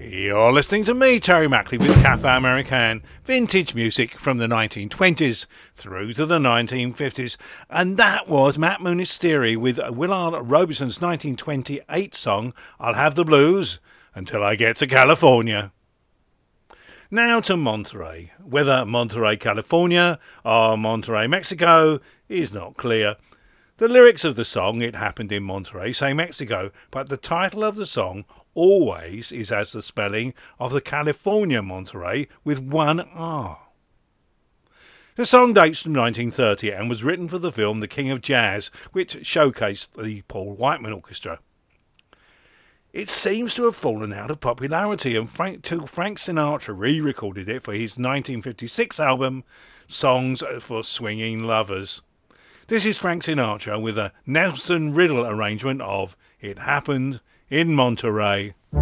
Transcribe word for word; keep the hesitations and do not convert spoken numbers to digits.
You're listening to me, Terry Mackley, with Cafe American, vintage music from the nineteen twenties through to the nineteen fifties. And that was Matt Mooney's with Willard Robeson's nineteen twenty-eight song, I'll Have the Blues Until I Get to California. Now to Monterey. Whether Monterey, California or Monterey, Mexico is not clear. The lyrics of the song, It Happened in Monterey, say Mexico, but the title of the song always is as the spelling of the California Monterey with one R. The song dates from nineteen thirty and was written for the film The King of Jazz, which showcased the Paul Whiteman Orchestra. It seems to have fallen out of popularity until Frank Sinatra re-recorded it for his nineteen fifty-six album Songs for Swinging Lovers. This is Frank Sinatra with a Nelson Riddle arrangement of It Happened in Monterey.